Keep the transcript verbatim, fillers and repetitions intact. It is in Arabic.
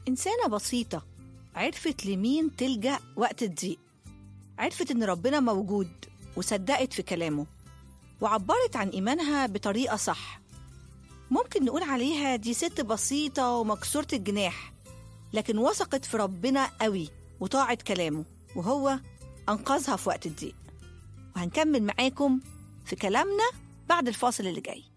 إنسانة بسيطة عرفت لمين تلجأ وقت الضيق. عرفت إن ربنا موجود وصدقت في كلامه وعبرت عن إيمانها بطريقة صح. ممكن نقول عليها دي ست بسيطة ومكسورة الجناح، لكن وثقت في ربنا قوي وطاعت كلامه، وهو أنقذها في وقت الضيق. وهنكمل معاكم في كلامنا بعد الفاصل اللي جاي.